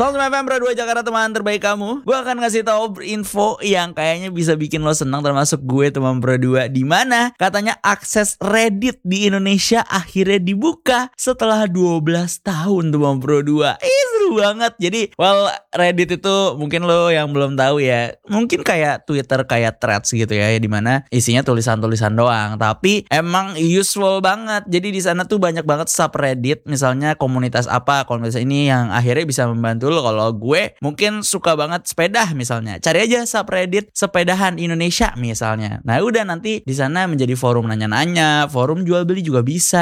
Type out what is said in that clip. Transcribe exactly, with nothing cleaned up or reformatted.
Selamat F M Pro dua Jakarta, teman terbaik kamu. Gue akan ngasih tahu info yang kayaknya bisa bikin lo senang, termasuk gue teman Pro dua, di mana katanya akses Reddit di Indonesia akhirnya dibuka setelah dua belas tahun teman Pro dua. Ih, seru banget. Jadi, well, Reddit itu mungkin lo yang belum tahu ya, mungkin kayak Twitter, kayak Threads gitu ya, di mana isinya tulisan-tulisan doang, tapi emang useful banget. Jadi di sana tuh banyak banget subreddit, misalnya komunitas apa, komunitas ini yang akhirnya bisa membantu lo. Kalau gue mungkin suka banget sepeda misalnya, cari aja subreddit sepedahan Indonesia misalnya. Nah udah, nanti di sana menjadi forum nanya-nanya, forum jual beli juga bisa.